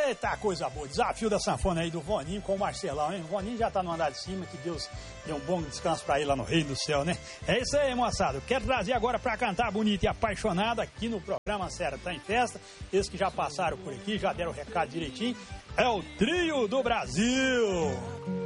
Eita, coisa boa. Desafio da sanfona aí do Voninho com o Marcelão, hein? O Voninho já tá no andar de cima, que Deus dê um bom descanso pra ele lá no Reino do Céu, né? É isso aí, moçada. Eu quero trazer agora pra cantar bonita e apaixonada aqui no programa Sertão em Festa. Esses que já passaram por aqui, já deram o recado direitinho. É o Trio do Brasil.